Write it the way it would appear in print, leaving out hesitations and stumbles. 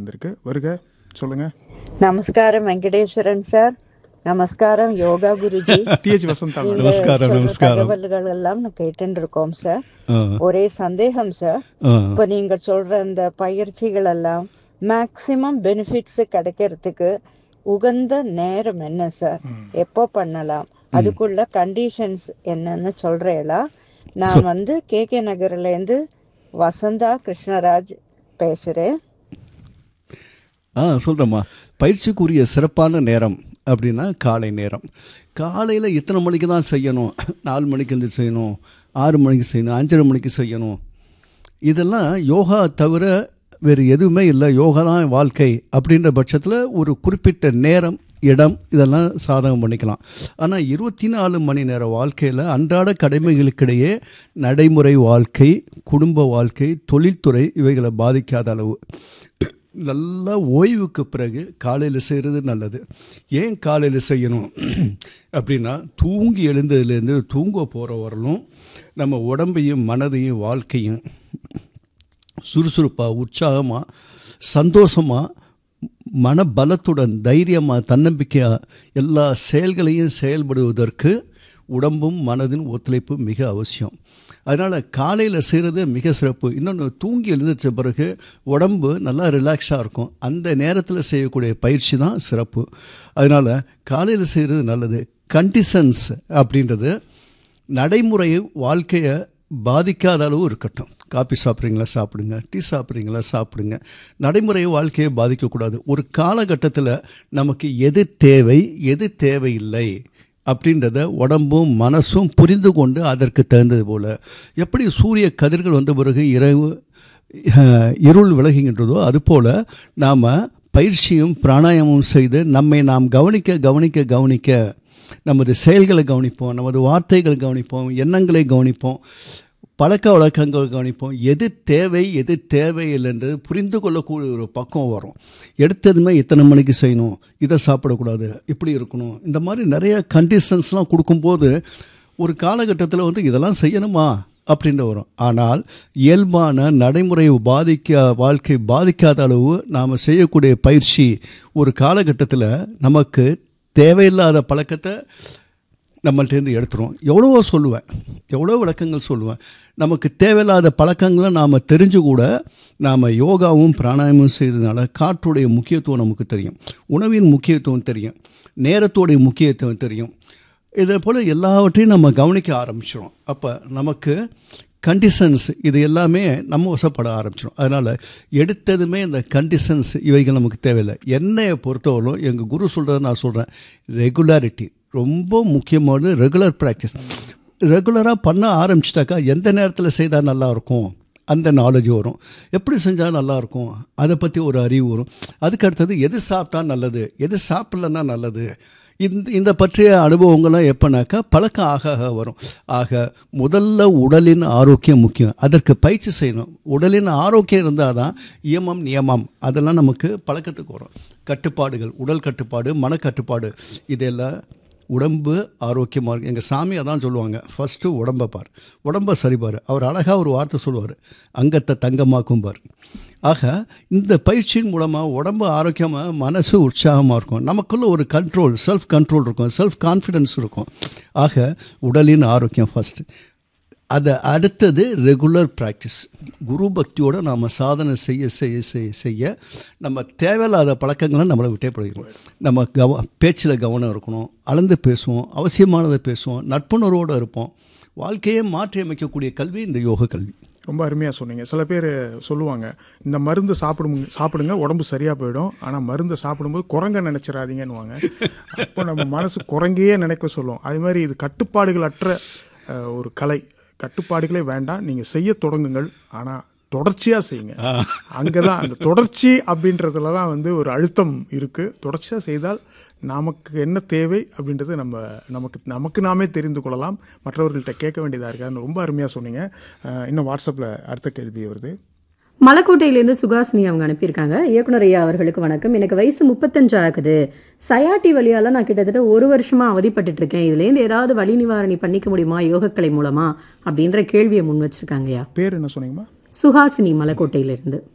வந்திருக்கு. வருக, சொல்லுங்க. நமஸ்காரம் வெங்கடேஸ்வரன் சார். நமஸ்காரம் யோகா குருஜி. DH Vasantha madam. நமஸ்காரம், நமஸ்காரம். தகவல்கள் எல்லாம் கேட்டு இருக்கோம் சார். ஒரே சந்தேகம் சார். இப்ப நீங்க சொல்ற அந்த பயிற்சிகள் எல்லாம் மேக்சிமம் பெனிஃபிட்ஸ் கிடைக்கிறதுக்கு உகந்த நேரம் என்ன சார்? எப்போ பண்ணலாம்? அதுக்குள்ள கண்டிஷன்ஸ் என்னன்னு சொல்றேளா? நான் KK நகர்ல இருந்து வசந்தா கிருஷ்ணராஜ் பேசுறேன். சொல்கிறேம்மா. பயிற்சிக்குரிய சிறப்பான நேரம் அப்படின்னா காலை நேரம். காலையில் எத்தனை மணிக்கு தான் செய்யணும்? 4 மணிக்கு இருந்து செய்யணும், 6 மணிக்கு செய்யணும், 5:30 மணிக்கு செய்யணும்? இதெல்லாம் யோகா தவிர வேறு எதுவுமே இல்லை. யோகா தான் வாழ்க்கை அப்படின்ற பட்சத்தில் ஒரு குறிப்பிட்ட நேரம், இடம் இதெல்லாம் சாதகம் பண்ணிக்கலாம். ஆனால் 24 மணி நேர வாழ்க்கையில் அன்றாட கடமைகளுக்கிடையே நடைமுறை வாழ்க்கை, குடும்ப வாழ்க்கை, தொழில்துறை இவைகளை பாதிக்காத அளவு நல்லா ஓய்வுக்கு பிறகு காலையில் செய்கிறது நல்லது. ஏன் காலையில் செய்யணும் அப்படின்னா, தூங்கி எழுந்ததுலேருந்து தூங்க போகிற வரலும் நம்ம உடம்பையும் மனதையும் வாழ்க்கையும் சுறுசுறுப்பாக, உற்சாகமாக, சந்தோஷமாக, மனபலத்துடன், தைரியமாக, தன்னம்பிக்கையாக எல்லா செயல்களையும் செயல்படுவதற்கு உடம்பும் மனதின் ஒத்துழைப்பு மிக அவசியம். அதனால் காலையில் செய்கிறது மிக சிறப்பு. இன்னொன்று, தூங்கி எழுந்திரிச்ச பிறகு உடம்பு நல்லா ரிலாக்ஸாக இருக்கும். அந்த நேரத்தில் செய்யக்கூடிய பயிற்சி தான் சிறப்பு. அதனால் காலையில் செய்கிறது நல்லது. கண்டிஷன்ஸ் அப்படின்றது நடைமுறை வாழ்க்கையை பாதிக்காத அளவு இருக்கட்டும். காபி சாப்பிட்றீங்களா சாப்பிடுங்க, டீ சாப்பிட்றீங்களா சாப்பிடுங்க. நடைமுறை வாழ்க்கையை பாதிக்கக்கூடாது. ஒரு காலகட்டத்தில் நமக்கு எது தேவை, எது தேவையில்லை அப்படின்றத உடம்பும் மனசும் புரிந்து கொண்டு அதற்கு தகுந்தது போல், எப்படி சூரிய கதிர்கள் வந்த பிறகு இருள் விலகுகின்றதோ அதுபோல் நாம் பயிற்சியும் பிராணாயாமமும் செய்து நம்மை நாம் கவனிக்க நமது செயல்களை கவனிப்போம், நமது வார்த்தைகளை கவனிப்போம், எண்ணங்களை கவனிப்போம், பழக்க வழக்கங்கள் கவனிப்போம். எது தேவை எது தேவையில்லைன்றது புரிந்து கொள்ளக்கூடிய ஒரு பக்கம் வரும். எடுத்ததுமே இத்தனை மணிக்கு செய்யணும், இதை சாப்பிடக்கூடாது, இப்படி இருக்கணும், இந்த மாதிரி நிறைய கண்டிஷன்ஸ்லாம் கொடுக்கும்போது ஒரு காலகட்டத்தில் இதெல்லாம் செய்யணுமா அப்படின்ற வரும். ஆனால் இயல்பான நடைமுறை வாழ்க்கை பாதிக்காத அளவு நாம் செய்யக்கூடிய பயிற்சி ஒரு காலகட்டத்தில் நமக்கு தேவையில்லாத பழக்கத்தை நம்மள்டேருந்து எடுத்துரும். எவ்வளோ விளக்கங்கள் சொல்லுவேன். நமக்கு தேவையில்லாத பழக்கங்களை நாம் தெரிஞ்சு கூட நாம் யோகாவும் பிராணாயாமமும் செய்ததுனால காற்றுடைய முக்கியத்துவம் நமக்கு தெரியும், உணவின் முக்கியத்துவம் தெரியும், நேரத்தோடைய முக்கியத்துவம் தெரியும். இதே போல் எல்லாவற்றையும் நம்ம கவனிக்க ஆரம்பிச்சிடும். அப்போ நமக்கு கண்டிஷன்ஸ் இது எல்லாமே நம்ம வசப்பட ஆரம்பிச்சிடும். அதனால் எடுத்ததுமே இந்த கண்டிஷன்ஸ் இவைகள் நமக்கு தேவையில்லை. என்னையை பொறுத்தவரைக்கும் எங்கள் குரு சொல்கிறத நான் சொல்கிறேன், ரெகுலாரிட்டி ரொம்ப முக்கியமானது. ரெகுலர் ப்ராக்டிஸ் ரெகுலராக பண்ண ஆரம்பிச்சிட்டாக்கா எந்த நேரத்தில் செய்தால் நல்லாயிருக்கும் அந்த நாலேஜ் வரும், எப்படி செஞ்சால் நல்லாயிருக்கும் அதை பற்றி ஒரு அறிவு வரும். அதுக்கு அடுத்தது எது சாப்பிட்டா நல்லது, எது சாப்பிட்லன்னா நல்லது, இந்த பற்றிய அனுபவங்கள்லாம் எப்போனாக்கா பழக்கம் ஆக வரும். ஆக முதல்ல உடலின் ஆரோக்கியம் முக்கியம். அதற்கு பயிற்சி செய்யணும். உடலின் ஆரோக்கியம் இருந்தால் தான் நியமம் அதெல்லாம் நமக்கு பழக்கத்துக்கு வரும். கட்டுப்பாடுகள், உடல் கட்டுப்பாடு, மனக்கட்டுப்பாடு, இதெல்லாம் உடம்பு ஆரோக்கியமாக இருக்கும். எங்கள் சாமி அதான் சொல்லுவாங்க, ஃபஸ்ட்டு உடம்பை பார், உடம்பை சரிபார். அவர் அழகாக ஒரு வார்த்தை சொல்லுவார், அங்கத்தை தங்கமாக்கும் பார். ஆக இந்த பயிற்சியின் மூலமாக உடம்பு ஆரோக்கியமாக, மனசு உற்சாகமாக இருக்கும். நமக்குள்ள ஒரு செல்ஃப் கண்ட்ரோல் இருக்கும், செல்ஃப் கான்ஃபிடென்ஸ் இருக்கும். ஆக உடலின் ஆரோக்கியம் ஃபஸ்ட்டு. அதை அடுத்தது ரெகுலர் ப்ராக்டிஸ். குரு பக்தியோடு நாம் சாதனை செய்ய நம்ம தேவையில்லாத பழக்கங்களை நம்மளை விட்டே போயிடும். நம்ம பேச்சில் கவனம் இருக்கணும், அளந்து பேசுவோம், அவசியமானதை பேசுவோம், நட்புணர்வோடு இருப்போம். வாழ்க்கையை மாற்றி அமைக்கக்கூடிய கல்வி இந்த யோக கல்வி. ரொம்ப அருமையாக சொன்னீங்க. சில பேர் சொல்லுவாங்க, இந்த மருந்து சாப்பிடுங்க உடம்பு சரியாக போயிடும், ஆனால் மருந்து சாப்பிடும்போது குரங்க நினச்சிடாதீங்கன்னுவாங்க. அப்போ நம்ம மனசு குரங்கையே நினைக்க சொல்லுவோம். அது மாதிரி இது கட்டுப்பாடுகள் அற்ற ஒரு கலை. கட்டுப்பாடுகளே வேண்டாம், நீங்கள் செய்ய தொடங்குங்கள், ஆனால் தொடர்ச்சியாக செய்யுங்க. அங்கே தான் அந்த தொடர்ச்சி அப்படின்றதுல தான் ஒரு அழுத்தம் இருக்குது. தொடர்ச்சியாக செய்தால் நமக்கு என்ன தேவை அப்படின்றது நமக்கு நாமே தெரிந்து கொள்ளலாம். மற்றவர்கள்ட்ட கேட்க வேண்டியதாக இருக்கான்னு ரொம்ப அருமையாக சொன்னீங்க. இன்னும் வாட்ஸ்அப்பில் அடுத்த கேள்வி வருது. மலக்கோட்டையிலேருந்து சுகாசினி அவங்க அனுப்பியிருக்காங்க. இயக்குனர் ஐயா அவர்களுக்கு வணக்கம். எனக்கு வயசு 35 ஆகுது. சயாட்டி வழியால் நான் கிட்டத்தட்ட 1 வருஷமாக அவதிப்பட்டு இருக்கேன். இதுலேருந்து ஏதாவது வலி நிவாரணி பண்ணிக்க முடியுமா யோகக்கலை மூலமா அப்படின்ற கேள்வியை முன் வச்சிருக்காங்கய்யா. பேர் என்ன சொன்னீங்கம்மா? சுகாசினி, மலக்கோட்டையிலிருந்து.